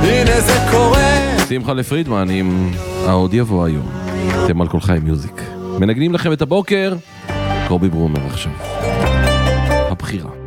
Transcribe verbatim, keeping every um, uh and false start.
הנה זה קורה. שמחה לפרידמן עם העוד יבוא היום. אתם על כל חי מיוזיק. מנגנים לכם את הבוקר, קובי ברומר עכשיו. הבחירה.